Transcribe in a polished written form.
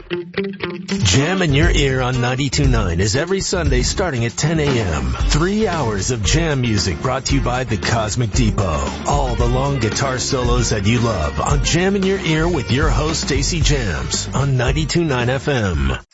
Jam in Your Ear on 92.9 is every Sunday starting at 10 a.m. 3 hours of jam music brought to you by the Cosmic Depot. All the long guitar solos that you love on Jam in Your Ear with your host, Stacey Jams on 92.9 FM.